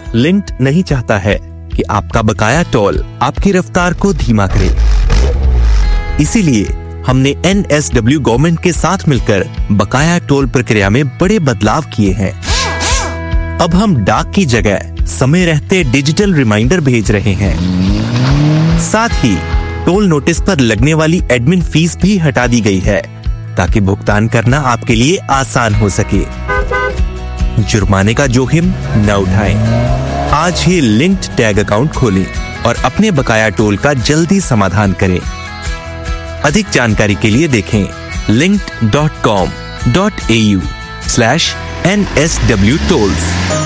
Linked नहीं चाहता है कि आपका बकाया टोल आपकी रफ्तार को धीमा करे। इसीलिए हमने NSW गवर्नमेंट के साथ मिलकर बकाया टोल प्रक्रिया में बड़े बदलाव किए हैं। अब हम डाक की जगह समय रहते डिजिटल रिमाइंडर भेज रहे हैं। साथ ही टोल नोटिस पर लगने वाली एडमिन फीस भी हटा दी गई है, ताकि भुगतान करना आपके लिए आसान हो सके। जुर्माने का जोखिम न उठाएं। आज ही लिंक्ड टैग अकाउंट खोलें और अपने बकाया टोल का जल्दी समाधान करें। अधिक जानकारी के लिए देखें linked.com.au/NSW tolls।